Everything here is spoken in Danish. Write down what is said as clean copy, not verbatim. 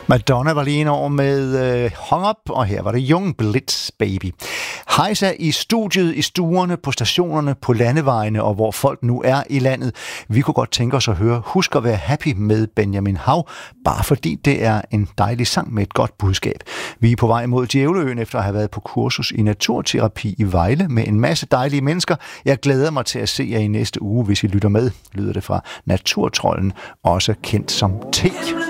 Madonna var lige over med Hung Up, og her var det Young Blitz Baby. Hejsa i studiet, i stuerne, på stationerne, på landevejene og hvor folk nu er i landet. Vi kunne godt tænke os at høre Husk at være happy med Benjamin Hav, bare fordi det er en dejlig sang med et godt budskab. Vi er på vej mod Djævleøen efter at have været på kursus i naturterapi i Vejle med en masse dejlige mennesker. Jeg glæder mig til at se jer i næste uge, hvis I lytter med, lyder det fra Naturtrolden, også kendt som T.